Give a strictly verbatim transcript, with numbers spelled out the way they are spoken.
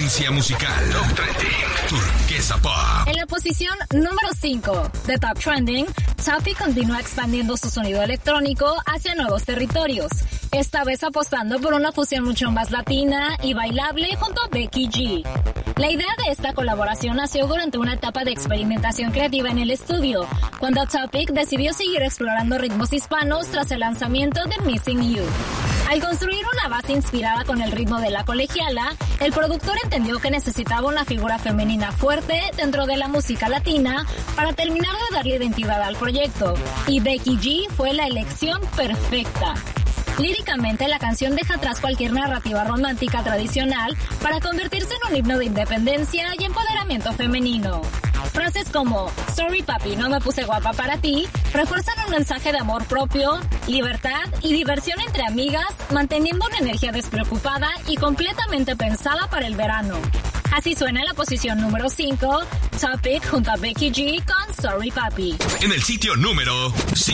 Tendencia musical. Top Trending. Turquesa Pop. En la posición número cinco de Top Trending, Topic continúa expandiendo su sonido electrónico hacia nuevos territorios, esta vez apostando por una fusión mucho más latina y bailable junto a Becky G. La idea de esta colaboración nació durante una etapa de experimentación creativa en el estudio, cuando Topic decidió seguir explorando ritmos hispanos tras el lanzamiento de Missing You. Al construir una base inspirada con el ritmo de la colegiala, el productor entendió que necesitaba una figura femenina fuerte dentro de la música latina para terminar de darle identidad al proyecto, y Becky G fue la elección perfecta. Líricamente, la canción deja atrás cualquier narrativa romántica tradicional para convertirse en un himno de independencia y empoderamiento femenino. Frases como "Sorry papi, no me puse guapa para ti" refuerzan un mensaje de amor propio, libertad y diversión entre amigas, manteniendo una energía despreocupada y completamente pensada para el verano. Así suena en la posición número cinco, Topic junto a Becky G con Sorry Papi. En el sitio número cinco.